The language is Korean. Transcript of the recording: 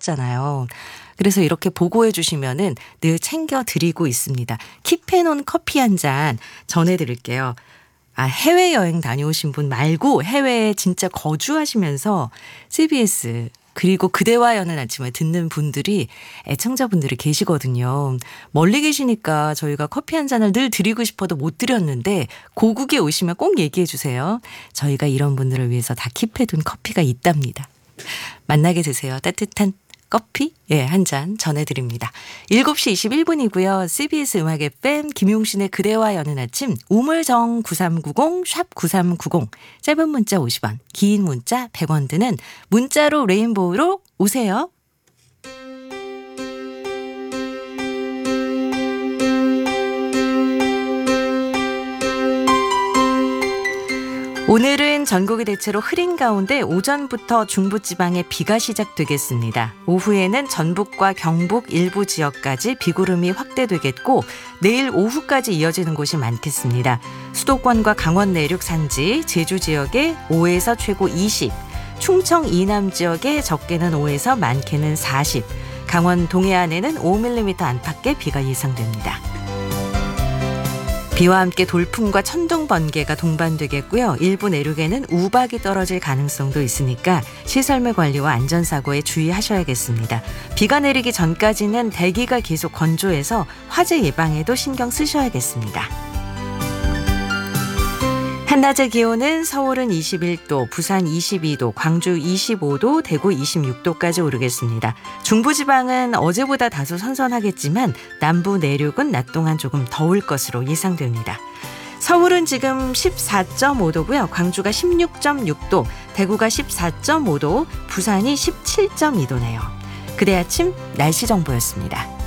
추웠잖아요. 그래서 이렇게 보고해 주시면은 늘 챙겨 드리고 있습니다. 킵해놓은 커피 한 잔 전해드릴게요. 해외여행 다녀오신 분 말고 해외에 진짜 거주하시면서 CBS 그리고 그대와 여는 아침을 듣는 분들이 애청자분들이 계시거든요. 멀리 계시니까 저희가 커피 한 잔을 늘 드리고 싶어도 못 드렸는데 고국에 오시면 꼭 얘기해 주세요. 저희가 이런 분들을 위해서 다 킵해둔 커피가 있답니다. 만나게 되세요. 따뜻한 커피 한 잔 전해드립니다. 7시 21분이고요. CBS 음악 FM 김용신의 그대와 여는 아침 우물정 9390 샵 9390 짧은 문자 50원 긴 문자 100원 드는 문자로 레인보우로 오세요. 오늘은 전국이 대체로 흐린 가운데 오전부터 중부지방에 비가 시작되겠습니다. 오후에는 전북과 경북 일부 지역까지 비구름이 확대되겠고 내일 오후까지 이어지는 곳이 많겠습니다. 수도권과 강원 내륙 산지, 제주 지역에 5에서 최고 20, 충청 이남 지역에 적게는 5에서 많게는 40, 강원 동해안에는 5mm 안팎의 비가 예상됩니다. 비와 함께 돌풍과 천둥 번개가 동반되겠고요. 일부 내륙에는 우박이 떨어질 가능성도 있으니까 시설물 관리와 안전사고에 주의하셔야겠습니다. 비가 내리기 전까지는 대기가 계속 건조해서 화재 예방에도 신경 쓰셔야겠습니다. 한낮의 기온은 서울은 21도, 부산 22도, 광주 25도, 대구 26도까지 오르겠습니다. 중부지방은 어제보다 다소 선선하겠지만 남부 내륙은 낮 동안 조금 더울 것으로 예상됩니다. 서울은 지금 14.5도고요. 광주가 16.6도, 대구가 14.5도, 부산이 17.2도네요. 그대 아침 날씨 정보였습니다.